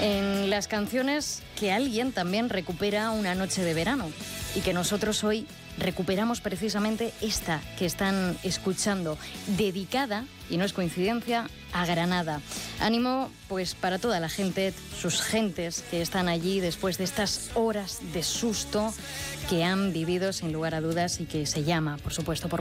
en las canciones que alguien también recupera una noche de verano y que nosotros hoy recuperamos precisamente esta que están escuchando, dedicada, y no es coincidencia, a Granada. Ánimo pues para toda la gente, sus gentes que están allí después de estas horas de susto que han vivido sin lugar a dudas y que se llama, por supuesto, por